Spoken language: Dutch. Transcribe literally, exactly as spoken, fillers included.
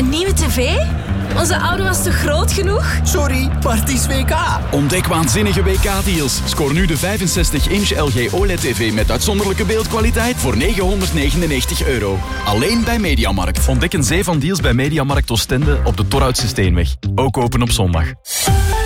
Een nieuwe tv? Onze oude was te groot genoeg? Sorry, maar het is W K. Ontdek waanzinnige W K-deals. Scoor nu de vijfenzestig inch L G O L E D-T V met uitzonderlijke beeldkwaliteit voor negenhonderdnegenennegentig euro. Alleen bij Mediamarkt. Ontdek een zee van deals bij Mediamarkt Oostende op de Torhoutse Steenweg. Ook open op zondag.